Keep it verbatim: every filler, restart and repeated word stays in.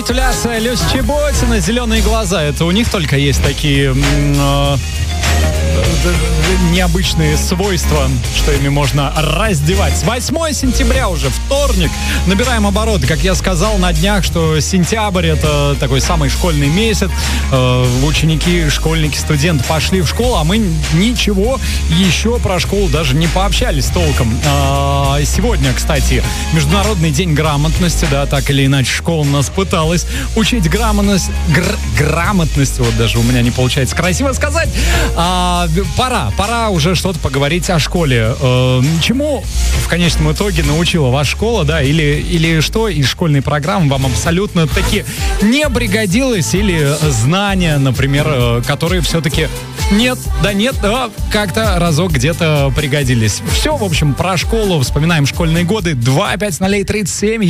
Титуляция Люся Чеботина, «Зеленые глаза». Это у них только есть такие э, необычные свойства, что ими можно раздевать. восьмое сентября уже, вторник. Набираем обороты. Как я сказал на днях, что сентябрь — это такой самый школьный месяц. Э, ученики, школьники, студенты пошли в школу, а мы ничего еще про школу даже не пообщались толком. Э, сегодня, кстати, Международный день грамотности, да, так или иначе школа нас пыталась учить грамотность, гр, грамотность, вот даже у меня не получается красиво сказать. А, пора, пора уже что-то поговорить о школе. Э, чему в конечном итоге научила ваша школа, да, или, или что из школьной программы вам абсолютно таки не пригодилось, или знания, например, э, которые все-таки нет, да нет, а как-то разок где-то пригодились. Все, в общем, про школу, вспоминаем школьные годы. два пять ноль тридцать семь.